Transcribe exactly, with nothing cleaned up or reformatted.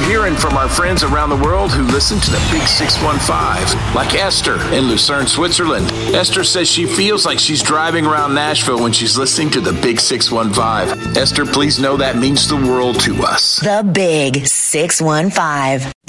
hearing from our friends around the world who listen to the Big six one five, like Esther in Lucerne, Switzerland. Esther says she feels like she's driving around Nashville when she's listening to the Big six one five. Esther, please know that means the world to us. The Big six one five.